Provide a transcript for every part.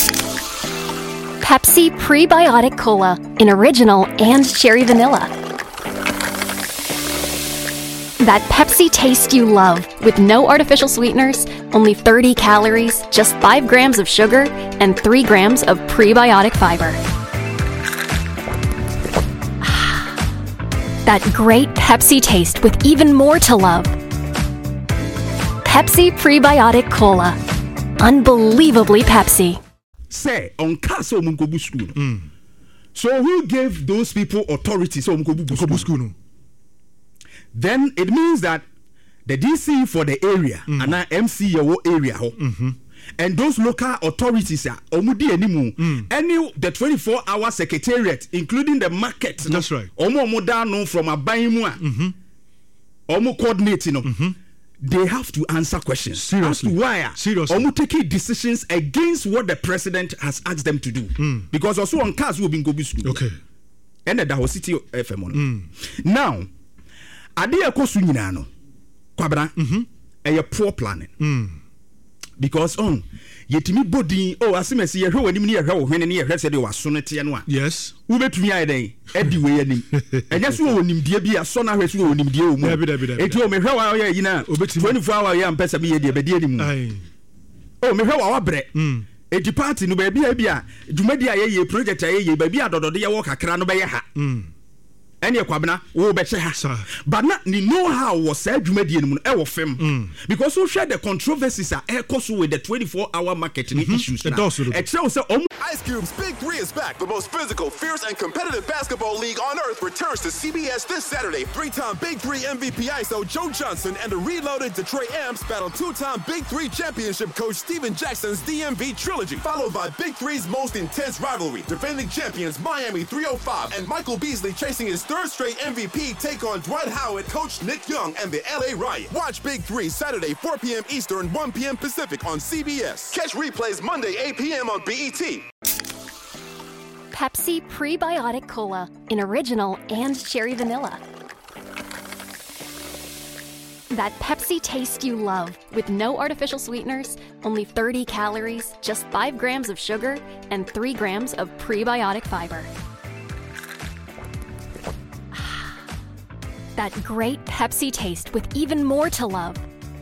Pepsi Prebiotic Cola in original and cherry vanilla. That Pepsi taste you love with no artificial sweeteners, only 30 calories, just 5 grams of sugar, and 3 grams of prebiotic fiber. That great Pepsi taste with even more to love. Pepsi Prebiotic Cola. Unbelievably Pepsi. Say on Castle Munkobu School. So who gave those people authority? So Munkobu School. Then it means that the DC for the area and MCO area, and those local authorities are omudi enimu. Any the 24-hour secretariat, including the market. That's right. Omo dano from Abayimua. Omo coordinating. They have to answer questions. Seriously. As to why Seriously. taking decisions against what the president has asked them to do. Because also on cars will be go school. Okay. And the whole city FM. Now, ade ekosu nyina no. Kwabra. Poor planning. Because yetimi body asimesi ye hwe wanim ne ye hwe wo hwene ne ye hwe se de waso no te no a. Yes. Wobetumi ayi den edi we anim. Enya so wonimdie bi aso na hwe so wonimdie o mu. Eti o me hwe wa ye yina 24 hour ye ampesa bi ye de bedi anim. O me hwe wa wabre. Eti party no ba bia bia dwumadi aye project aye ba bia dodode ye wo kakra no be ye ha. Any kwabena wo be che ha. But na ni know how was said dwumadi anim no e wo fem. Because so share the controversies are cost with the 24-hour market issues now. Ice Cube's Big 3 is back. The most physical, fierce, and competitive basketball league on earth returns to CBS this Saturday. 3-time Big 3 MVP ISO Joe Johnson and the reloaded Detroit Amps battle 2-time Big 3 championship coach Steven Jackson's DMV trilogy, followed by Big 3's most intense rivalry. Defending champions Miami 305 and Michael Beasley chasing his third straight MVP take on Dwight Howard, coach Nick Young, and the LA Riot. Watch Big 3 Saturday 4 p.m. Eastern, 1 p.m. Pacific on CBS. Catch replays Monday 8 p.m. on BET. Pepsi Prebiotic Cola in original and cherry vanilla. That Pepsi taste you love with no artificial sweeteners, only 30 calories, just 5 grams of sugar, and 3 grams of prebiotic fiber. That great Pepsi taste with even more to love.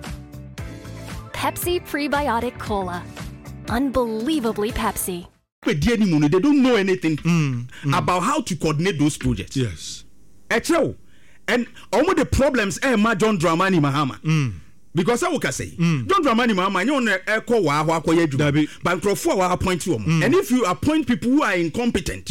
Pepsi Prebiotic Cola. Unbelievably Pepsi. They don't know anything about how to coordinate those projects. Yes. And all the problems John Dramani Mahama. Because I will say, John Dramani Mahama, you know, echo wa but Crawford appoint you. And if you appoint people who are incompetent,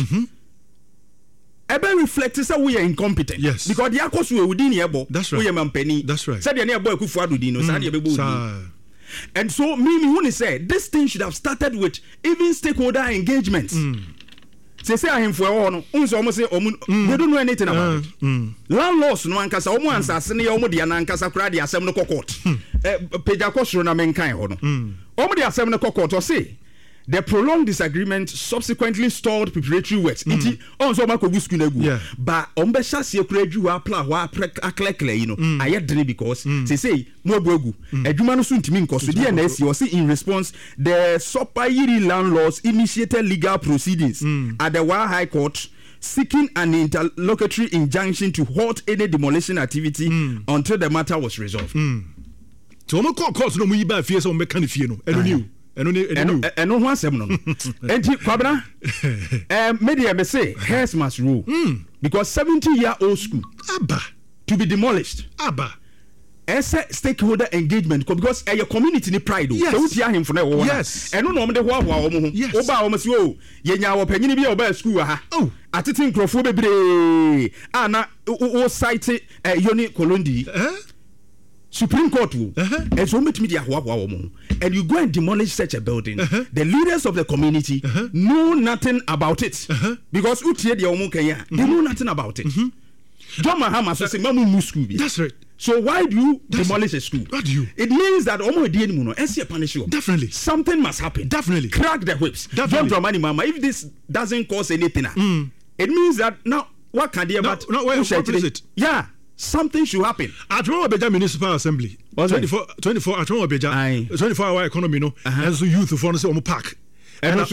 ebe reflect say we are incompetent. Yes. Because the akos we within here. That's right. We are penny. That's right. Said the near boy Kufuadu Dino. Said the and so Mimi Huni said this thing should have started with even stakeholder engagements. Say I him for all no. Almost say they don't know anything about it. Landlords no ankasa omo ansase ne omo dia na ankasa kra dia asem no court. Peja kosoro na menkan ho no. Omo dia asem no court or say the prolonged disagreement subsequently stalled preparatory works. Iti on so makogu school egu. But ombe shase ekura wa apply wa aklekle you know. Ayedene because say mo egu. Adwuma no so ntimi nkoso dia na esi o say in response the Sopayiri landlords initiated legal proceedings at the Wa High Court seeking an interlocutory injunction to halt any demolition activity until the matter was resolved. So mo court no mo yiba fie so mo meka fie no. Eno new. Eno ho asem no. Enti kwabena media me say hairs must rule. Because 70-year-old school to be demolished. As a stakeholder engagement because your community ni pride o. So utia him for na wo. Yes. Eno no mo de ho aboa wo mo ho. Oba wo say o ye nya wo panyini bi oba school ha. Atete nkrofo bebre. Na o site Yoni Kolondi. Supreme Court and so much media and you go and demolish such a building. The leaders of the community know nothing about it because they know nothing about it. John Mahama says mamu school. That's right. So why do you demolish a school? What do you? It means that definitely something must happen. Definitely crack the whips. John Dramani Mama, if this doesn't cause anything, it means that now what can they about? No, what is it? Yeah. Something should happen. At Beja Municipal Assembly, 24 at 24-hour economy, no, and so youth for on park. And